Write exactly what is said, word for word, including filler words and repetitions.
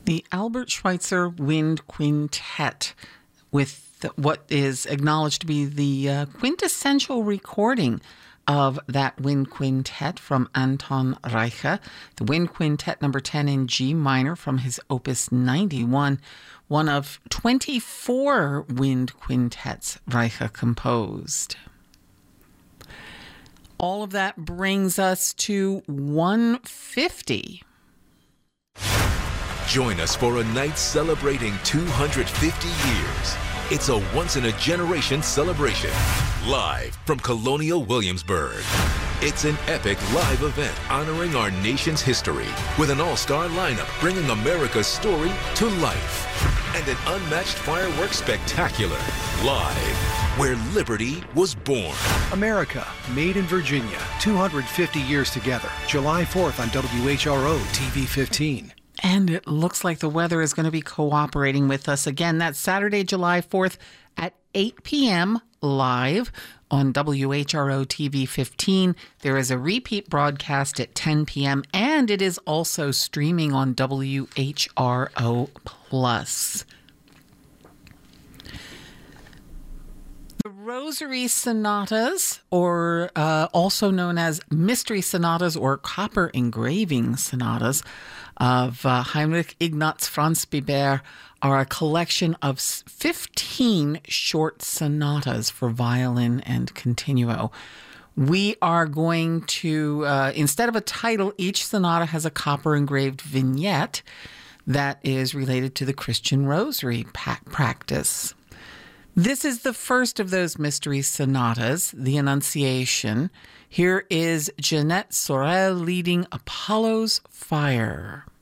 The Albert Schweitzer Wind Quintet, with what is acknowledged to be the uh, quintessential recording of that wind quintet from Anton Reicha, the Wind Quintet number ten in G minor from his Opus ninety-one, one of twenty-four wind quintets Reicha composed. All of that brings us to one fifty. Join us for a night celebrating two hundred fifty years. It's a once-in-a-generation celebration, live from Colonial Williamsburg. It's an epic live event honoring our nation's history with an all-star lineup bringing America's story to life. And an unmatched fireworks spectacular, live where liberty was born. America, made in Virginia, two hundred fifty years together. July fourth on W H R O T V fifteen. And it looks like the weather is going to be cooperating with us again. That's Saturday, July fourth at eight p.m. live on W H R O T V fifteen. There is a repeat broadcast at ten p.m. and it is also streaming on W H R O Plus. The Rosary Sonatas, or uh, also known as Mystery Sonatas or Copper Engraving Sonatas, of uh, Heinrich Ignaz Franz Biber, are a collection of fifteen short sonatas for violin and continuo. We are going to, uh, instead of a title, each sonata has a copper engraved vignette that is related to the Christian Rosary pa- practice. This is the first of those mystery sonatas, the Annunciation. Here is Jeanette Sorel leading Apollo's Fire.